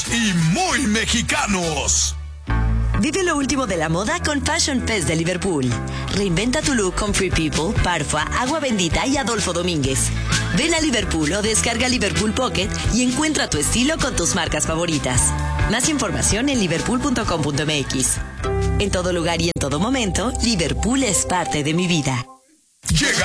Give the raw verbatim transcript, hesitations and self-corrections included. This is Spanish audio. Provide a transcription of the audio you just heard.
y muy mexicanos. Vive lo último de la moda con Fashion Fest de Liverpool. Reinventa tu look con Free People, Parfua, Agua Bendita y Adolfo Domínguez. Ven a Liverpool o descarga Liverpool Pocket y encuentra tu estilo con tus marcas favoritas. Más información en liverpool punto com punto m x. En todo lugar y en todo momento, Liverpool es parte de mi vida. Llega